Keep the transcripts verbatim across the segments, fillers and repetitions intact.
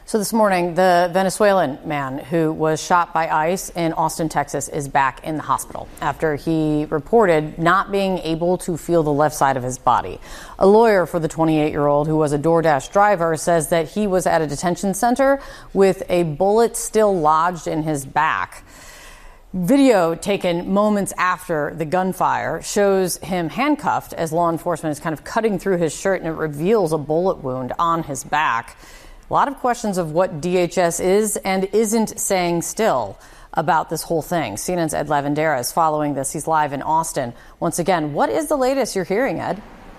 So this morning, the Venezuelan man who was shot by ICE in Austin, Texas, is back in the hospital after he reported not being able to feel the left side of his body. A lawyer for the twenty-eight-year-old, who was a DoorDash driver, says that he was at a detention center with a bullet still lodged in his back. Video taken moments after the gunfire shows him handcuffed as law enforcement is kind of cutting through his shirt, and it reveals a bullet wound on his back. A lot of questions of what D H S is and isn't saying still about this whole thing. C N N's Ed Lavandera is following this. He's live in Austin. Once again, what is the latest you're hearing, Ed?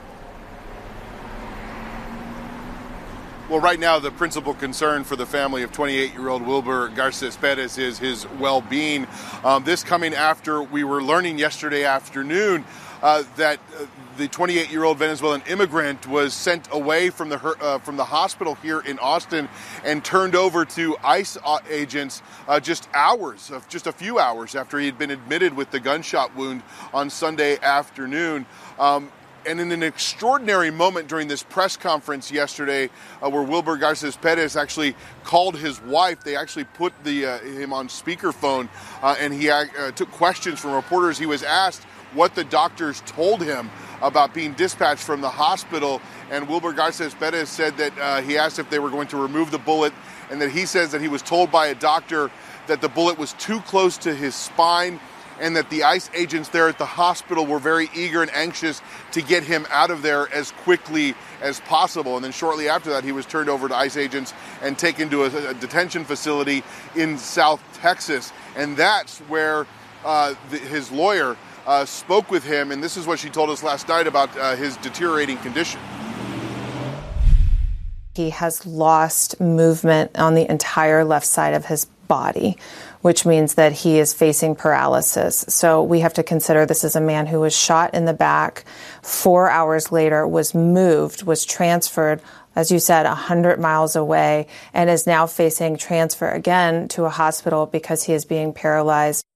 Well, right now, the principal concern for the family of twenty-eight-year-old Wilber Garces Perez is his well-being. Um, this coming after we were learning yesterday afternoon uh, that uh, the twenty-eight-year-old Venezuelan immigrant was sent away from the uh, from the hospital here in Austin and turned over to ICE agents uh, just hours, of just a few hours after he had been admitted with the gunshot wound on Sunday afternoon. Um, And in an extraordinary moment during this press conference yesterday, uh, where Wilber Garces Perez actually called his wife, they actually put the uh, him on speakerphone, uh, and he uh, took questions from reporters. He was asked what the doctors told him about being dispatched from the hospital, and Wilber Garces Perez said that uh, he asked if they were going to remove the bullet, and that he says that he was told by a doctor that the bullet was too close to his spine, and that the ICE agents there at the hospital were very eager and anxious to get him out of there as quickly as possible. And then shortly after that, he was turned over to ICE agents and taken to a, a detention facility in South Texas. And that's where uh, the, his lawyer uh, spoke with him, and this is what she told us last night about uh, his deteriorating condition. He has lost movement on the entire left side of his body, which means that he is facing paralysis. So we have to consider this is a man who was shot in the back. Four hours later was moved, was transferred, as you said, one hundred miles away, and is now facing transfer again to a hospital because he is being paralyzed.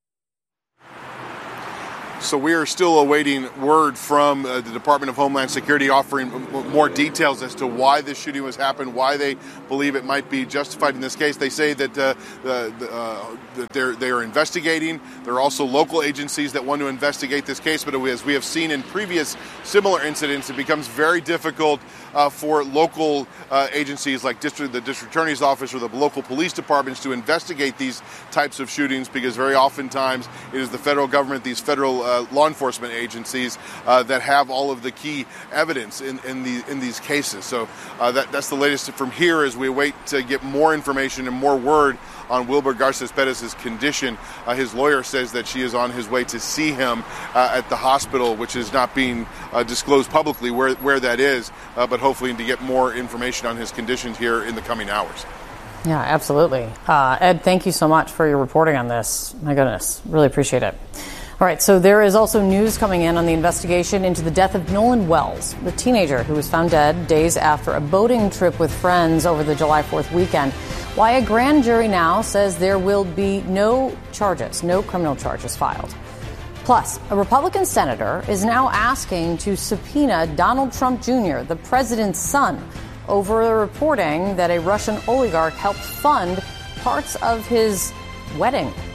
So we are still awaiting word from uh, the Department of Homeland Security offering m- more details as to why this shooting was happened, why they believe it might be justified in this case. They say that, uh, the, the, uh, that they're, they are investigating. There are also local agencies that want to investigate this case, but as we have seen in previous similar incidents, it becomes very difficult uh, for local uh, agencies like district, the district attorney's office or the local police departments to investigate these types of shootings, because very oftentimes it is the federal government, these federal uh, law enforcement agencies uh, that have all of the key evidence in, in, the, in these cases. So uh, that, that's the latest from here as we await to get more information and more word on Wilber Garces Perez's condition. Uh, his lawyer says that she is on his way to see him uh, at the hospital, which is not being uh, disclosed publicly where, where that is, uh, but hopefully to get more information on his conditions here in the coming hours. Yeah, absolutely. Uh, Ed, thank you so much for your reporting on this. My goodness, really appreciate it. All right, so there is also news coming in on the investigation into the death of Nolan Wells, the teenager who was found dead days after a boating trip with friends over the July fourth weekend. Why a grand jury now says there will be no charges, no criminal charges filed. Plus, a Republican senator is now asking to subpoena Donald Trump Junior, the president's son, over the reporting that a Russian oligarch helped fund parts of his wedding